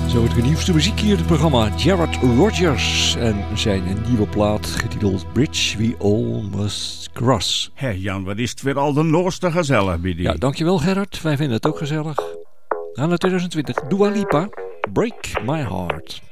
Zo het nieuwste muziek hier in het programma. Jared Rogers en zijn nieuwe plaat getiteld Bridge We All Must Cross. Hé Jan, wat is het weer al de nooste gezellig bij die. Ja, dankjewel Gerard. Wij vinden het ook gezellig. Aan naar 2020. Dua Lipa, Break My Heart.